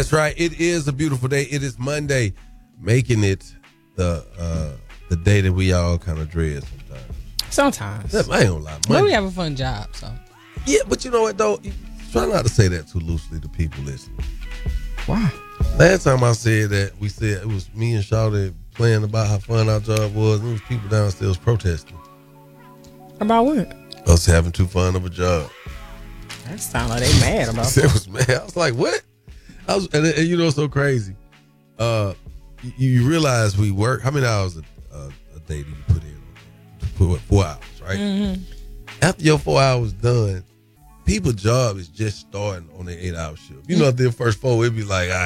That's right. It is a beautiful day. It is Monday, making it the day that we all kind of dread sometimes. Sometimes. I ain't gonna lie. But we have a fun job, so. Yeah, but you know what, though? Try not to say that too loosely to people listening. Why? Last time I said that, we said it was me and Shawty playing about how fun our job was, and it was people downstairs protesting. About what? Us having too fun of a job. That sound like they mad about It was mad. I was like, what? And you know, it's so crazy. You realize we work. How many hours a day do you put in? You put 4 hours, right? Mm-hmm. After your 4 hours done, people's job is just starting on their 8-hour shift. You know, after their first 4, it'd be like,